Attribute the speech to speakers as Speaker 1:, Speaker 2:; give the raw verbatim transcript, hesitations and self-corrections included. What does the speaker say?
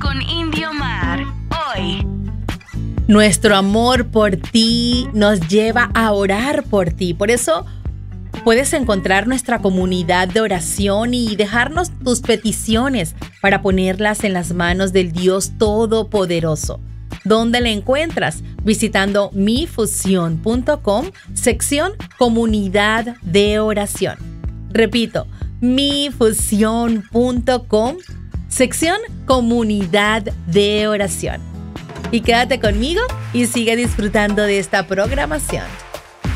Speaker 1: con Indio Mar. Hoy,
Speaker 2: nuestro amor por ti nos lleva a orar por ti. Por eso puedes encontrar nuestra comunidad de oración y dejarnos tus peticiones para ponerlas en las manos del Dios Todopoderoso. ¿Dónde la encuentras? Visitando mi fusión punto com, sección Comunidad de Oración. Repito, mi fusión punto com, sección Comunidad de Oración. Y quédate conmigo y sigue disfrutando de esta programación.